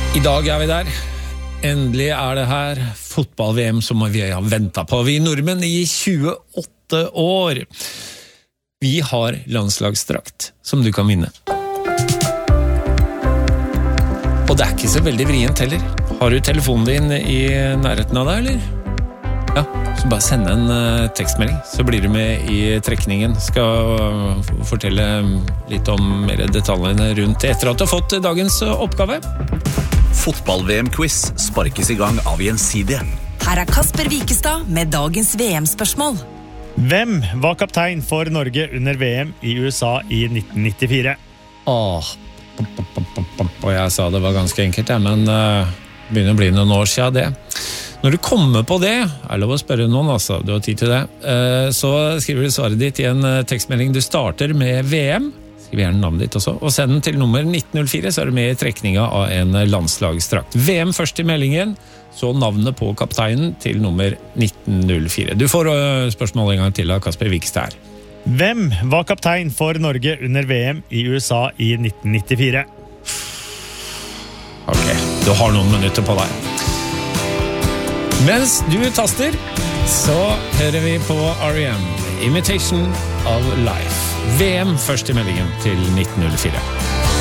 I dag vi der. Endelig det her fotball-VM som vi har ventet på. Vi nordmenn i 28 år. Vi har landslagsdrakt som du kan vinne. Og det ikke så veldig vrient heller. Har du telefonen din i nærheten av deg, eller? Ja, så bare send en tekstmelding, så blir du med i trekningen. Skal fortelle litt om mer detaljene rundt etter at du har fått dagens oppgave. Fotball-VM-quiz sparkes i gang av Gjensidige. Her Kasper Wikestad med dagens VM-spørsmål. Hvem var kaptein for Norge under VM i USA i 1994? Og jeg sa det var ganske enkelt, men begynner å bli noen år siden det. Når du kommer på det, lov å spørre noen, altså, du har tid til det, så skriver du svaret ditt i en tekstmelding. Du starter med VM, skriv gjerne navnet ditt også, og send den til nummer 1904, så du med i trekninga av en landslagsdrakt. VM først i meldingen, så navnet på kapteinen til nummer 1904. Du får spørsmål en gang til av Kasper Wikstad. Hvem var kaptein for Norge under VM i USA i 1994? Ok, du har noen minutter på deg. Mens du taster, så hører vi på R.E.M. Imitation of Life. VM først i meldingen til 1904.